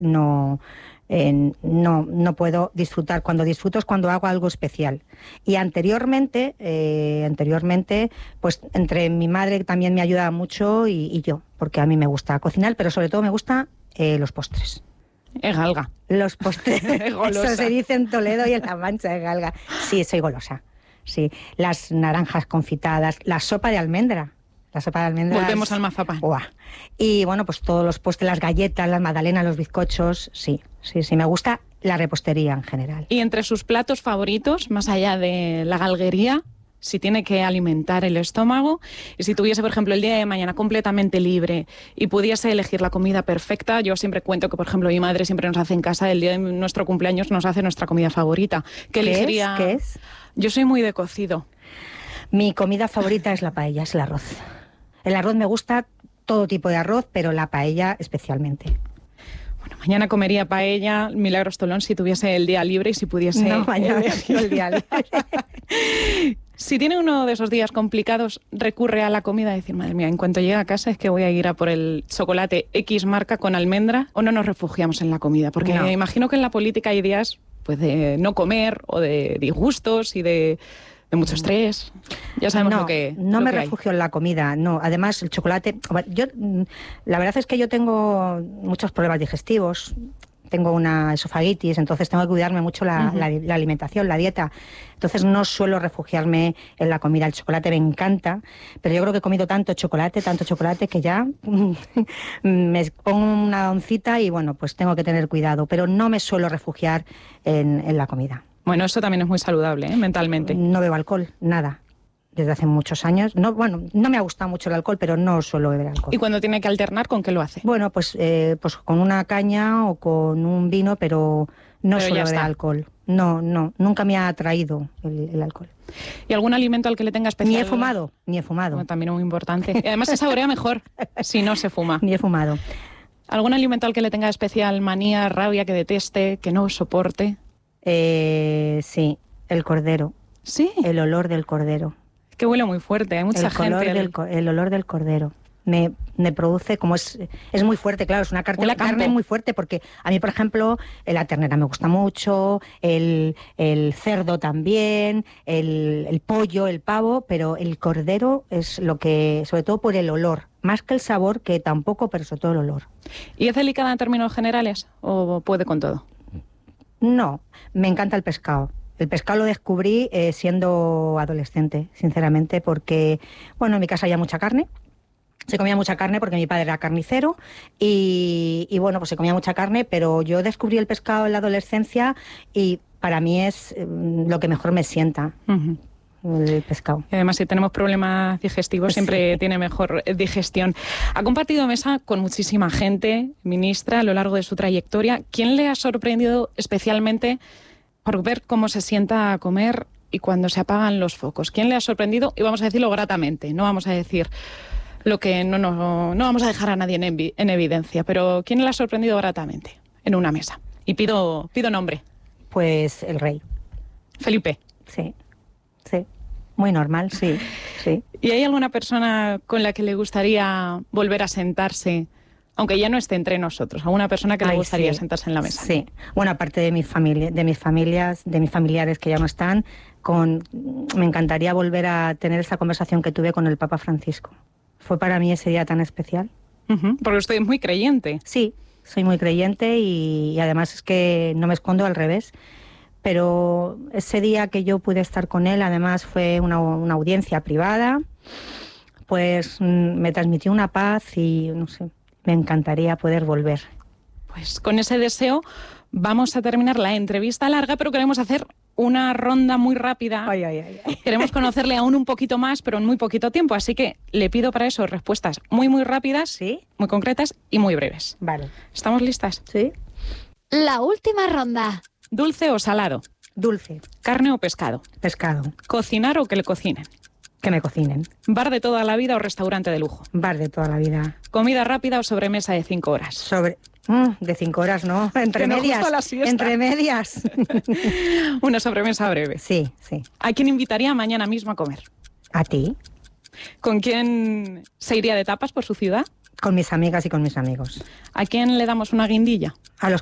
no puedo disfrutar. Cuando disfruto es cuando hago algo especial. Y anteriormente, pues entre mi madre, que también me ayuda mucho, y yo, porque a mí me gusta cocinar, pero sobre todo me gustan los postres. Es galga. Los postres, eso se dice en Toledo y en La Mancha, es galga. Sí, soy golosa. Sí, las naranjas confitadas, la sopa de almendra. La sopa de almendras. Volvemos al mazapán. ¡Uah! Y bueno, pues todos los postres, las galletas, las magdalenas, los bizcochos, sí, me gusta la repostería en general. Y entre sus platos favoritos, más allá de la galguería, si tiene que alimentar el estómago, y si tuviese, por ejemplo, el día de mañana completamente libre y pudiese elegir la comida perfecta, yo siempre cuento que, por ejemplo, mi madre siempre nos hace en casa, el día de nuestro cumpleaños nos hace nuestra comida favorita. ¿Qué elegiría? ¿Qué es? Yo soy muy de cocido. Mi comida favorita es la paella, es el arroz. El arroz me gusta, todo tipo de arroz, pero la paella especialmente. Bueno, mañana comería paella, Milagros Tolón, si tuviese el día libre y si pudiese... No, mañana el día libre. Si tiene uno de esos días complicados, recurre a la comida y decir, madre mía, en cuanto llegue a casa es que voy a ir a por el chocolate X marca con almendra, o no nos refugiamos en la comida, porque me imagino que en la política hay días pues de no comer o de disgustos y de mucho estrés. Ya sabemos lo que No me hay. refugio en la comida, no. Además, el chocolate... la verdad es que yo tengo muchos problemas digestivos. Tengo una esofagitis, entonces tengo que cuidarme mucho la alimentación, la dieta. Entonces no suelo refugiarme en la comida. El chocolate me encanta, pero yo creo que he comido tanto chocolate, que ya me pongo una oncita y bueno, pues tengo que tener cuidado. Pero no me suelo refugiar en la comida. Bueno, eso también es muy saludable, mentalmente. No bebo alcohol, nada. Desde hace muchos años. No me ha gustado mucho el alcohol, pero no suelo beber alcohol. ¿Y cuando tiene que alternar, con qué lo hace? Bueno, pues con una caña o con un vino, pero no suelo beber alcohol. No, nunca me ha atraído el alcohol. ¿Y algún alimento al que le tenga especial? Ni he fumado. Bueno, también muy importante. Y además se saborea mejor si no se fuma. Ni he fumado. ¿Algún alimento al que le tenga especial manía, rabia, que deteste, que no soporte? Sí, el cordero. ¿Sí? El olor del cordero. Es que huele muy fuerte, hay mucha gente. El olor del cordero. Me produce, como es muy fuerte, claro, es una carne muy fuerte, porque a mí, por ejemplo, la ternera me gusta mucho, el cerdo también, el pollo, el pavo, pero el cordero es lo que, sobre todo por el olor, más que el sabor, que tampoco, pero sobre todo el olor. ¿Y es delicada en términos generales o puede con todo? No, me encanta el pescado. El pescado lo descubrí siendo adolescente, sinceramente, porque, bueno, en mi casa había mucha carne. Se comía mucha carne porque mi padre era carnicero y bueno, pues se comía mucha carne, pero yo descubrí el pescado en la adolescencia y para mí es lo que mejor me sienta. El pescado. Y además, si tenemos problemas digestivos, siempre tiene mejor digestión. Ha compartido mesa con muchísima gente, ministra, a lo largo de su trayectoria. ¿Quién le ha sorprendido especialmente por ver cómo se sienta a comer y cuando se apagan los focos? ¿Quién le ha sorprendido? Y vamos a decirlo gratamente, no vamos a decir lo que no vamos a dejar a nadie en evidencia, pero ¿quién le ha sorprendido gratamente en una mesa? Y pido nombre. Pues el rey. Felipe. Sí. Muy normal, sí. ¿Y hay alguna persona con la que le gustaría volver a sentarse, aunque ya no esté entre nosotros? ¿Alguna persona que le gustaría sentarse en la mesa? Sí. Bueno, aparte de mi familia, de mis familiares que ya no están, me encantaría volver a tener esa conversación que tuve con el Papa Francisco. Fue para mí ese día tan especial. Porque usted es muy creyente. Sí, soy muy creyente y además es que no me escondo, al revés. Pero ese día que yo pude estar con él, además fue una audiencia privada, pues me transmitió una paz y no sé, me encantaría poder volver. Pues con ese deseo vamos a terminar la entrevista larga, pero queremos hacer una ronda muy rápida. Ay. Queremos conocerle aún un poquito más, pero en muy poquito tiempo, así que le pido para eso respuestas muy, muy rápidas, ¿sí?, muy concretas y muy breves. Vale. ¿Estamos listas? Sí. La última ronda. ¿Dulce o salado? Dulce. ¿Carne o pescado? Pescado. ¿Cocinar o que le cocinen? Que me cocinen. ¿Bar de toda la vida o restaurante de lujo? Bar de toda la vida. ¿Comida rápida o sobremesa de 5 horas? De 5 horas, no. Entre medias. Entre medias. Una sobremesa breve. Sí. ¿A quién invitaría mañana mismo a comer? ¿A ti? ¿Con quién se iría de tapas por su ciudad? Con mis amigas y con mis amigos. ¿A quién le damos una guindilla? A los